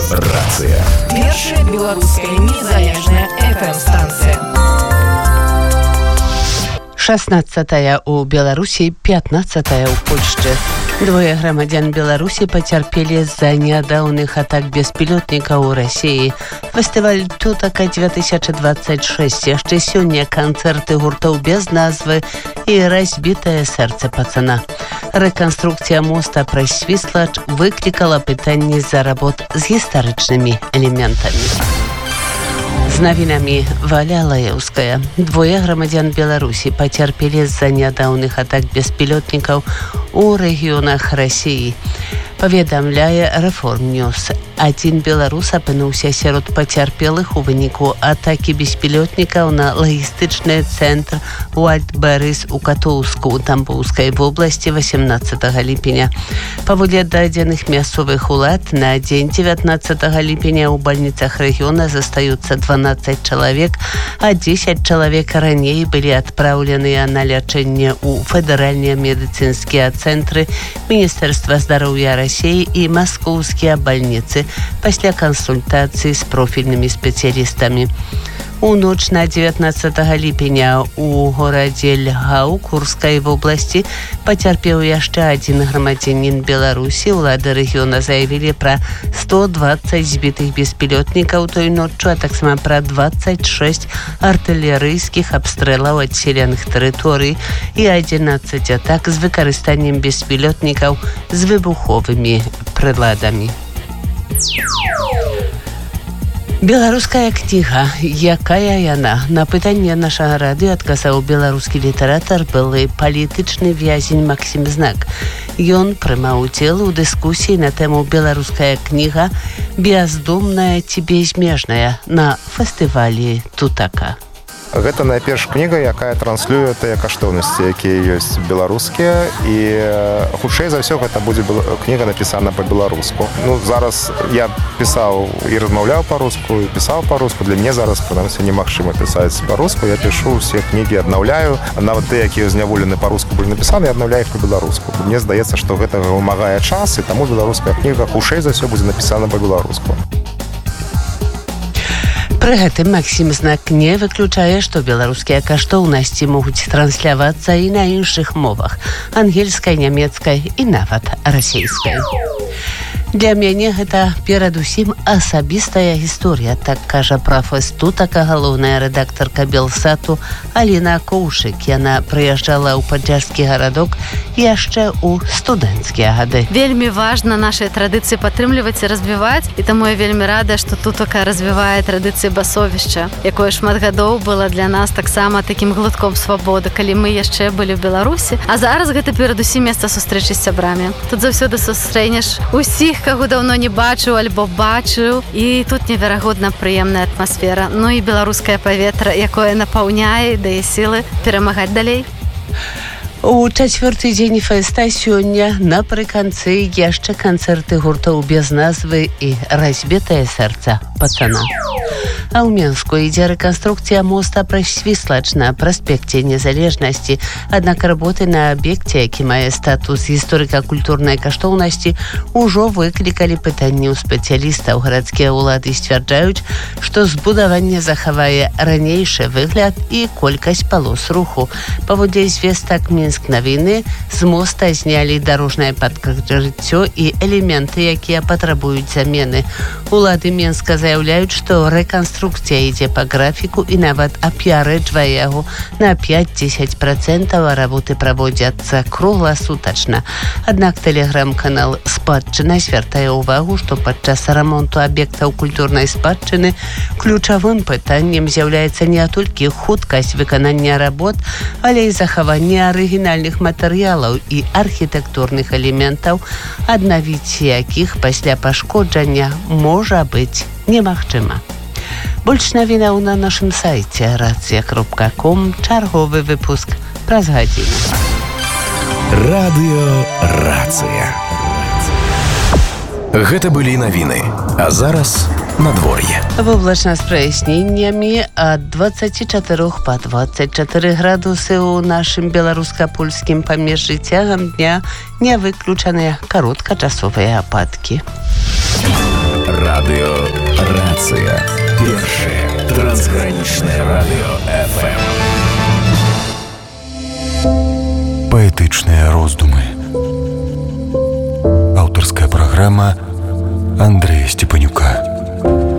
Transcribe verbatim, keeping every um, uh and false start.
Рацыя. Першая беларуская незалежная эф эм-станцыя. шестнадцатая у Беларусі, пятнадцатая у Польшчы. Двое грамадзян Беларусі пацярпелі з-за нядаўных атак беспілотнікаў у Расіі. Фестываль «Тутака две тысячи двадцать шесть». Яшчэ сёння канцэрты гуртоў без назвы і разбітае сэрца пацана. Рэканструкцыя моста праз Свіслач выклікала пытанні з-за работ з гістарычнымі элементамі. З навінамі Валя Лаеўская. Двое грамадзян Беларусі пацярпелі з-за нядаўных атак беспілотнікаў у рэгіёнах Расіі. Паведамляе Рэформ-Ньюс. Адзін беларус апынуўся сярод пацярпелых у выніку атакі беспілотнікаў на лагістычны цэнтр Уальдберрис у Катоўску у Тамбоўскай вобласці восемнадцатага ліпеня. Паводле дадзеных мясцовых улад, на дзень дзевятнадцатага ліпеня ў бальніцах рэгіёна застаюцца дванаццаць чалавек, а дзесяць чалавек раней былі адпраўленыя на лячэнне ў федэральныя медыцынскія цэнтры Міністэрства здароўя Расіі і маскоўскія бальніцы пасля кансультацыі з профільнымі спецыялістамі. У ноч на дзевятнадцатага ліпеня у горадзе Льгаў Курскай вобласці пацярпеў яшчэ адзін грамадзянін Беларусі. Улады рэгіёна заявілі пра сто дваццаць збітых беспілотнікаў той ноччу, а таксама пра дваццаць шэсць артылерыйскіх абстрэлаў адселеных тэрыторый і адзінаццаць атак з выкарыстаннем беспілотнікаў з выбуховымі прыладамі. Беларуская кніга. Якая яна? На пытанне нашага радыё адказаў беларускі літаратар, былы палітычны вязень Максім Знак. Ён прымаў удзел у дыскусіі на тэму «Беларуская кніга. Бяздумная ці безмежная» на фестывалі «Тутака». Гэта найперш кніга, якая транслюе тыя каштоўнасці, якія ёсць беларускія, і хутчэй за ўсё гэта будзе кніга напісана па-беларуску. Ну, зараз я пісаў і размаўляў па-руску, і пісаў па-руску. Для мяне зараз, прынамсі, немагчыма пісаць па-руску. Я пішу ўсе кнігі, аднаўляю. Нават тыя, якія зняволены па-руску былі напісаны, я аднаўляю іх па-беларуску. Мне здаецца, што гэта вымагае час, і таму беларуская кніга хутчэй за ўсё будзе напісана па-беларуску. Пры гэтым Максім Знак не выключае, што беларускія каштоўнасці могуць транслявацца і на іншых мовах – ангельскай, нямецкай і нават расейскай. Для мяне гэта перадусім асабістая гісторыя, так кажа пра фэст «Тутака» галоўная рэдактарка Белсату Аліна Коўшык. Яна прыязджала ў падляшскі гарадок яшчэ ў студэнцкія гады. Вельмі важна нашыя традыцыі падтрымліваць і развіваць, і таму я вельмі рада, што «Тутака» развівае традыцыі басовішча, якое шмат гадоў было для нас таксама такім глытком свабоды, калі мы яшчэ былі ў Беларусі. А зараз гэта перадусім месца сустрэчы з сябрамі. Тут заўсёды сустрэнеш усіх, каго даўно не бачыў альбо бачыў, і тут неверагодна прыемная атмасфера. Ну і беларускае паветра, якое напаўняе, дае сілы перамагаць далей. У чацвёрты дзень фэста сёння напрыканцы яшчэ канцэрты гуртоў без назвы і разбітае сэрца пацана. А ў Менску ідзе рэканструкцыя моста праз Свіслач на праспекце Незалежнасці. Аднак работы на аб'екце, які мае статус гісторыка-культурнай каштоўнасці, ужо выклікалі пытанні ў спецыялістаў. Гарадскія ўлады сцвярджаюць, што збудаванне захавае ранейшы выгляд і колькасць палос руху. Паводле звестак Мінск навіны, з моста знялі дарожнае пакрыццё і элементы, якія патрабуюць замены. Улады Менска заяўляюць, што рэканструкцыя ідзе па графіку і нават апярэджвае яго на пяць-дзесяць працэнтаў, а работы праводзяцца кругласутачна. Аднак тэлеграм-канал «Спадчына» звяртае ўвагу, што падчас рамонту аб'ектаў культурнай спадчыны ключавым пытаннем з'яўляецца не толькі хуткасць выканання работ, але і захаванне арыгінальных матэрыялаў і архітэктурных элементаў, аднавіць якіх пасля пашкоджання можа быць немагчыма. Больш навінаў на нашым сайце рацыя кропка ком. Чарговы выпуск праз гадзіну. Радыё «Рацыя». Гэта былі навіны. А зараз надвор'е. Воблачна з праясненнямі ад дваццаці чатырох па дваццаць чатыры градусы ў нашым беларуска-польскім памежжы. Цягам дня не выключаныя кароткачасовыя ападкі. Радыёрацыя. Першае трансгранічнае радыё эф эм. Паэтычныя роздумы. Аўтарская праграма Андрэя Степанова.